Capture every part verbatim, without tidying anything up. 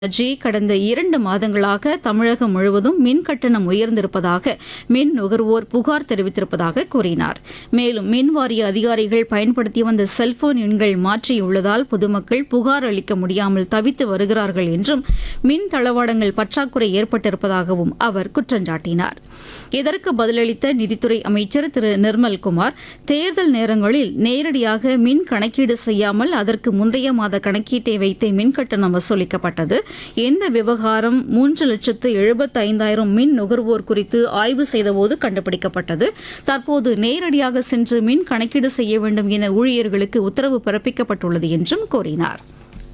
G கடந்த இரண்டு மாதங்களாக தமிழகம் முழுவதும் மின் கட்டணம் உயர்ந்திருப்பதாக மின் நுகர்வோர் புகார் தெரிவித்திருப்பதாக கூறினார். மேலும் மின் வாரிய அதிகாரிகள் பயன்படுத்தி வந்த செல்போன் எண்கள் மாற்றியுள்ளதால் பொதுமக்கள் புகார் அளிக்க முடியாமல் தவித்து வருகிறார்கள் என்றும் மின் தளவாடங்கள் பற்றாக்குறை ஏற்பட்டிருப்பதாகவும் அவர் குற்றம் சாட்டினார். இதற்கு பதிலளித்த நிதித்துறை அமைச்சர் திரு நிர்மல்குமார், தேர்தல் நேரங்களில் நேரடியாக மின் கணக்கீடு செய்யாமல் அதற்கு முந்தைய மாத கணக்கீட்டை வைத்தே மின் கட்டணம் வசூலிக்கப்பட்டது. இந்த விவகாரம் மூன்று லட்சத்து எழுபத்தி ஐந்தாயிரம் மின் நுகர்வோர் குறித்து ஆய்வு செய்தபோது கண்டுபிடிக்கப்பட்டது. தற்போது நேரடியாக சென்று மின் கணக்கீடு செய்ய வேண்டும் என ஊழியர்களுக்கு உத்தரவு பிறப்பிக்கப்பட்டுள்ளது என்றும் கூறினார்.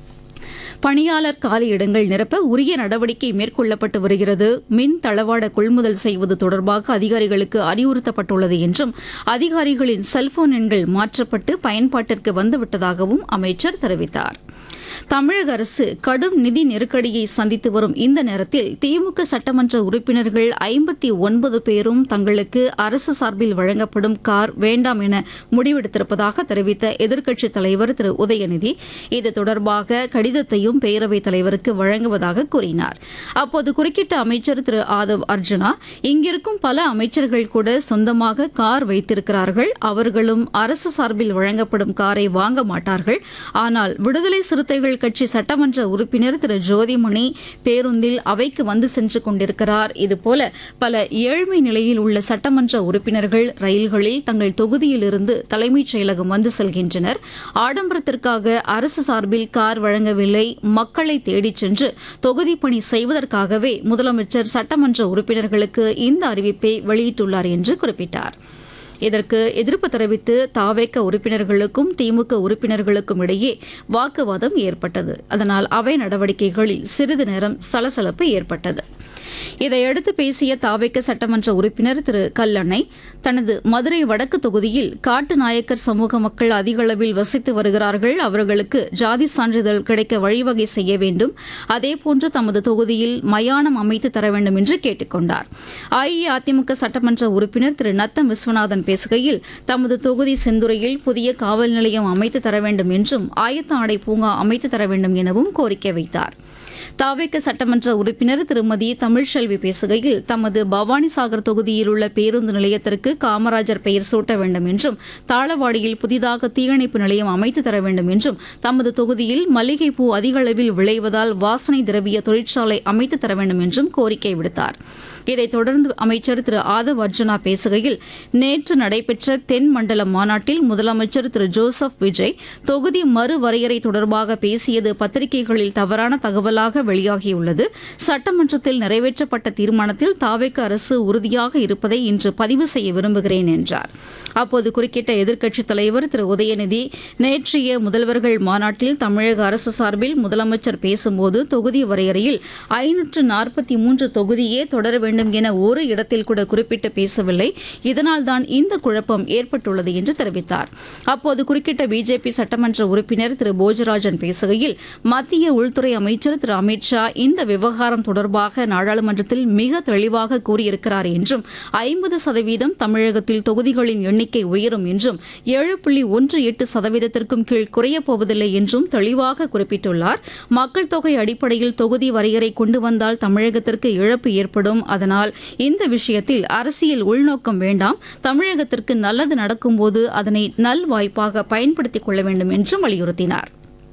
பணியாளர் காலியிடங்கள் நிரப்ப உரிய நடவடிக்கை மேற்கொள்ளப்பட்டு வருகிறது. மின் தளவாட கொள்முதல் செய்வது தொடர்பாக அதிகாரிகளுக்கு அறிவுறுத்தப்பட்டுள்ளது என்றும் அதிகாரிகளின் செல்போன் எண்கள் மாற்றப்பட்டு பயன்பாட்டிற்கு வந்துவிட்டதாகவும் அமைச்சர் தெரிவித்தார். தமிழக அரசு கடும் நிதி நெருக்கடியை சந்தித்து வரும் இந்த நேரத்தில் திமுக சட்டமன்ற உறுப்பினர்கள் ஐம்பத்தி ஒன்பது பேரும் தங்களுக்கு அரசு சார்பில் வழங்கப்படும் கார் வேண்டாம் என முடிவெடுத்திருப்பதாக தெரிவித்த எதிர்க்கட்சித் தலைவர் திரு உதயநிதி இது தொடர்பாக கடிதத்தையும் பேரவைத் தலைவருக்கு வழங்குவதாக கூறினார். அப்போது குறுக்கிட்ட அமைச்சர் திரு ஆதவ் அர்ஜுனா, இங்கிருக்கும் பல அமைச்சர்கள் கூட சொந்தமாக கார் வைத்திருக்கிறார்கள். அவர்களும் அரசு சார்பில் வழங்கப்படும் காரை வாங்க மாட்டார்கள். ஆனால் விடுதலை சிறுத்தைகள் கட்சி சட்டமன்ற உறுப்பினர் திரு ஜோதிமணி பேருந்தில் அவைக்கு வந்து சென்று கொண்டிருக்கிறார். இதுபோல பல ஏழ்மை நிலையில் உள்ள சட்டமன்ற உறுப்பினர்கள் ரயில்களில் தங்கள் தொகுதியிலிருந்து தலைமைச் செயலகம் வந்து செல்கின்றனர். ஆடம்பரத்திற்காக அரசு சார்பில் கார் வழங்கவில்லை, மக்களை தேடிச் சென்று தொகுதி பணி செய்வதற்காகவே முதலமைச்சர் சட்டமன்ற உறுப்பினர்களுக்கு இந்த அறிவிப்பை வெளியிட்டுள்ளார் என்று குறிப்பிட்டார். இதற்கு எதிர்ப்பு தெரிவித்து தாவேக உறுப்பினர்களுக்கும் திமுக உறுப்பினர்களுக்கும் இடையே வாக்குவாதம் ஏற்பட்டது. அதனால் அவை நடவடிக்கைகளில் சிறிது நேரம் சலசலப்பு ஏற்பட்டது. இதையடுத்து பேசிய தாவேக சட்டமன்ற உறுப்பினர் திரு கல்லணை, தனது மதுரை வடக்கு தொகுதியில் காட்டு நாயக்கர் சமூக மக்கள் அதிக அளவில் வசித்து வருகிறார்கள். அவர்களுக்கு ஜாதி சான்றிதழ் கிடைக்க வழிவகை செய்ய வேண்டும். அதேபோன்று தமது தொகுதியில் மயானம் அமைத்து தர வேண்டும் என்று கேட்டுக் கொண்டார். அஇஅதிமுக சட்டமன்ற உறுப்பினர் திரு நத்தம் விஸ்வநாதன் பேசுகையில், தமது தொகுதி செந்துறையில் புதிய காவல் நிலையம் அமைத்து தர வேண்டும் என்றும் ஆயத்த ஆடை பூங்கா அமைத்து தர வேண்டும் எனவும் கோரிக்கை வைத்தார். தாவேக சட்டமன்ற உறுப்பினர் திருமதி தமிழ்செல்வி பேசுகையில், தமது பவானிசாகர் தொகுதியில் உள்ள பேருந்து நிலையத்திற்கு காமராஜர் பெயர் சூட்ட வேண்டும் என்றும் தாளவாடியில் புதிதாக தீயணைப்பு நிலையம் அமைத்து தர வேண்டும் என்றும் தமது தொகுதியில் மல்லிகைப்பூ அதிக அளவில் விளைவதால் வாசனை திரவிய தொழிற்சாலை அமைத்து தர வேண்டும் என்றும் கோரிக்கை விடுத்தார். இதைத் தொடர்ந்து அமைச்சர் திரு ஆதவ் அர்ஜுனா பேசுகையில், நேற்று நடைபெற்ற தென் மண்டல மாநாட்டில் முதலமைச்சர் திரு ஜோசப் விஜய் தொகுதி மறுவரையறை தொடர்பாக பேசியது பத்திரிகைகளில் தவறான தகவலாக வெளியாகியுள்ளது. சட்டமன்றத்தில் நிறைவேற்றப்பட்ட தீர்மானத்தில் தாவேக அரசு உறுதியாக இருப்பதை இன்று பதிவு செய்ய விரும்புகிறேன் என்றார். அப்போது குறுக்கிட்ட எதிர்க்கட்சித் தலைவர் திரு உதயநிதி, நேற்றைய முதல்வர்கள் மாநாட்டில் தமிழக அரசு சார்பில் முதலமைச்சர் பேசும்போது தொகுதி வரையறையில் ஐநூற்று நாற்பத்தி மூன்று தொகுதியே தொடர வேண்டும் என ஒரு இடத்தில் கூட குறிப்பிட்டு பேசவில்லை. இதனால்தான் இந்த குழப்பம் ஏற்பட்டுள்ளது என்று தெரிவித்தார். அப்போது குறுக்கிட்ட பிஜேபி சட்டமன்ற உறுப்பினர் திரு போஜராஜன் பேசுகையில், மத்திய உள்துறை அமைச்சர் திரு அமித்ஷா இந்த விவகாரம் தொடர்பாக நாடாளுமன்றத்தில் மிக தெளிவாக கூறியிருக்கிறார் என்றும் ஐம்பது சதவீதம் தமிழகத்தில் தொகுதிகளின் எண்ணிக்கை உயரும் என்றும் ஏழு புள்ளி ஒன்று எட்டு சதவீதத்திற்கும் கீழ் குறையப் போவதில்லை என்றும் தெளிவாக குறிப்பிட்டுள்ளார். மக்கள் தொகை அடிப்படையில் தொகுதி வரையறை கொண்டு வந்தால் தமிழகத்திற்கு இழப்பு ஏற்படும். அதனால் இந்த விஷயத்தில் அரசியல் உள்நோக்கம் வேண்டாம். தமிழகத்திற்கு நல்லது நடக்கும்போது அதனை நல்வாய்ப்பாக பயன்படுத்திக் கொள்ள வேண்டும் என்றும் வலியுறுத்தினார்.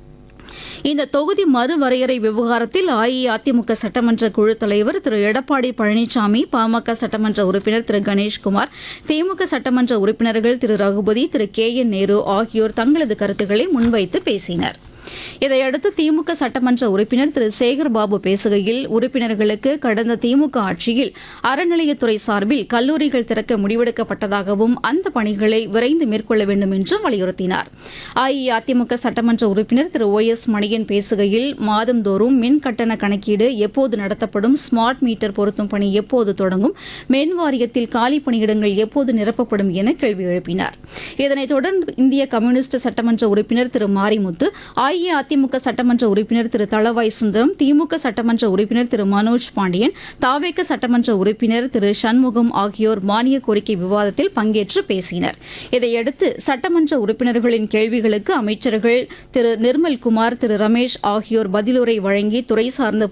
இந்த தொகுதி மறுவரையறை விவகாரத்தில் அஇஅதிமுக சட்டமன்ற குழு தலைவர் திரு எடப்பாடி பழனிசாமி, பாமக சட்டமன்ற உறுப்பினர் திரு கணேஷ்குமார், திமுக சட்டமன்ற உறுப்பினர்கள் திரு ரகுபதி, திரு கே என் நேரு ஆகியோர் தங்களது கருத்துக்களை முன்வைத்து பேசினர். இதையடுத்து திமுக சட்டமன்ற உறுப்பினர் திரு சேகர்பாபு பேசுகையில், உறுப்பினர்களுக்கு கடந்த திமுக ஆட்சியில் அறநிலையத்துறை சார்பில் கல்லூரிகள் திறக்க முடிவெடுக்கப்பட்டதாகவும் அந்த பணிகளை விரைந்து மேற்கொள்ள வேண்டும் என்றும் வலியுறுத்தினார். அஇஅதிமுக சட்டமன்ற உறுப்பினர் திரு ஓ எஸ் மணியன் பேசுகையில், மாதந்தோறும் மின் கட்டண கணக்கீடு எப்போது நடத்தப்படும், ஸ்மார்ட் மீட்டர் பொருத்தும் பணி எப்போது தொடங்கும், மின் வாரியத்தில் காலி பணியிடங்கள் எப்போது நிரப்பப்படும் என கேள்வி எழுப்பினார். இதனைத் தொடர்ந்து இந்திய கம்யூனிஸ்ட் சட்டமன்ற உறுப்பினர் திரு மாரிமுத்து, அஇஅதிமுக சட்டமன்ற உறுப்பினர் திரு தளவாய் சுந்தரம், திமுக சட்டமன்ற உறுப்பினர் திரு மனோஜ் பாண்டியன், தாவேக சட்டமன்ற உறுப்பினர் திரு சண்முகம் ஆகியோர் மானிய கோரிக்கை விவாதத்தில் பங்கேற்று பேசினர். இதையடுத்து சட்டமன்ற உறுப்பினர்களின் கேள்விகளுக்கு அமைச்சர்கள் திரு நிர்மல்குமார், திரு ரமேஷ் ஆகியோர் பதிலுரை வழங்கி துறை சார்ந்த